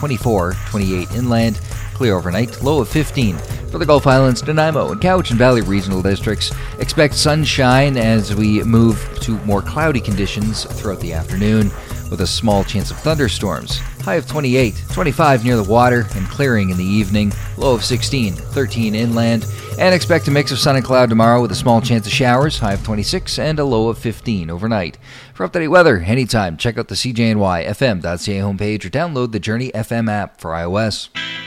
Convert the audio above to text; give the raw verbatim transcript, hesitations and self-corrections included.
twenty-four, twenty-eight inland, clear overnight, low of fifteen. For the Gulf Islands, Nanaimo and Cowichan Valley regional districts, expect sunshine as we move to more cloudy conditions throughout the afternoon, with a small chance of thunderstorms. High of twenty-eight, twenty-five near the water and clearing in the evening, low of sixteen, thirteen inland, and expect a mix of sun and cloud tomorrow with a small chance of showers, high of twenty-six and a low of fifteen overnight. For up-to-date weather, anytime, check out the C J N Y F M dot C A homepage or download the Journey F M app for iOS.